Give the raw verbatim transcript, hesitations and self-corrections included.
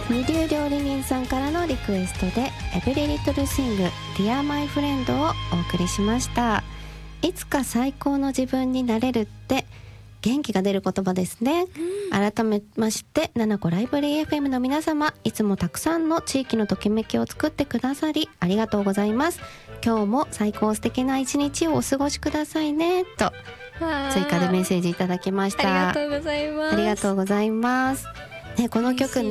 二流料理人さんからのリクエストでエブリリトルシング Dear My Friend をお送りしました。いつか最高の自分になれるって元気が出る言葉ですね、うん、改めましてななこライブリー エフエム の皆様、いつもたくさんの地域のときめきを作ってくださりありがとうございます。今日も最高素敵な一日をお過ごしくださいねと追加でメッセージいただきました。 ありがとうございます。 ありがとうございます、ね、この曲ね